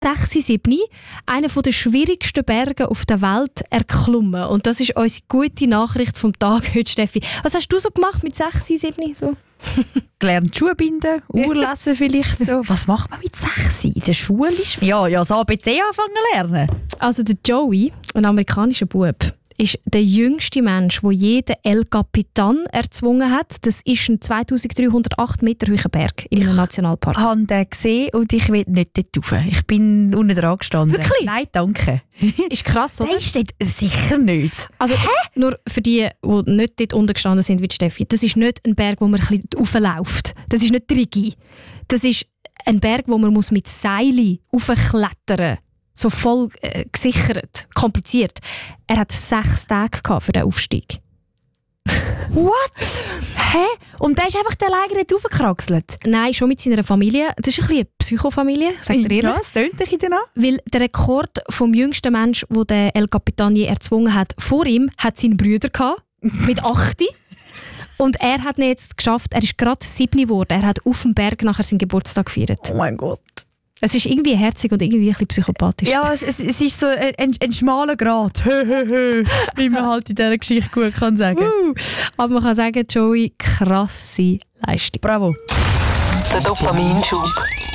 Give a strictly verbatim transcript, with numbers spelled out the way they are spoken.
sechs sieben, einer der schwierigsten Berge auf der Welt, erklommen. Und das ist unsere gute Nachricht vom Tag heute, Steffi. Was hast du so gemacht mit sechs sieben? So? Gelernt Schuhe binden, Uhr lesen vielleicht so. Was macht man mit sechs? In der Schule ist ja, ja, das A B C anfangen lernen. Also der Joey, ein amerikanischer Bub, ist der jüngste Mensch, der jeden El Capitan erzwungen hat. Das ist ein zweitausenddreihundertacht Meter hoher Berg in einem Nationalpark. Ich habe den gesehen und ich will nicht dort rauf. Ich bin unten dran gestanden. Wirklich? Nein, danke. Ist krass, oder? Der ist dort sicher nicht. Also, nur für die, die nicht dort unten gestanden sind wie Steffi, das ist nicht ein Berg, wo man ein bisschen raufläuft. Das ist nicht tricky. Das ist ein Berg, wo man mit Seilen raufklettern muss. So voll äh, gesichert, kompliziert. Er hat sechs Tage für den Aufstieg. What? Hä? Und der ist einfach alleine nicht raufgekraxelt? Nein, schon mit seiner Familie. Das ist ein bisschen eine Psychofamilie, sagt er ehrlich. Ja, das tönt dich dann an. Weil der Rekord vom jüngsten Mensch, der den El Capitan je erzwungen hat, vor ihm hat seinen Brüder gehabt, mit acht. Und er hat ihn jetzt geschafft. Er ist gerade sieben geworden. Er hat auf dem Berg nachher seinen Geburtstag gefeiert. Oh mein Gott. Es ist irgendwie herzig und irgendwie ein bisschen psychopathisch. Ja, es, es, es ist so ein, ein, ein schmaler Grat. Hö, hö, hö, wie man halt in dieser Geschichte gut kann sagen. Uh, aber man kann sagen, Joey, krasse Leistung. Bravo. Der Dopaminschub.